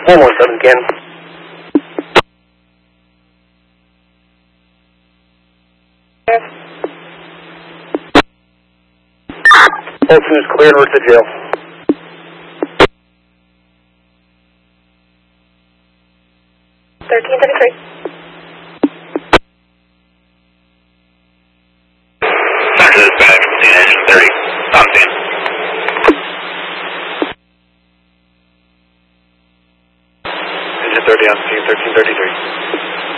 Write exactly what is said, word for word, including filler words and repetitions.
one one seven Ken. All two's clear and to jail. thirteen thirty-three. Doctor Dispatch, engine thirty. Stop ten. Engine thirty on scene, thirteen thirty-three.